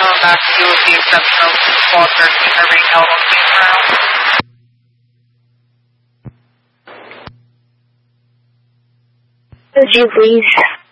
back to you with the exception of squad 13 are being held on scene ground. Could you please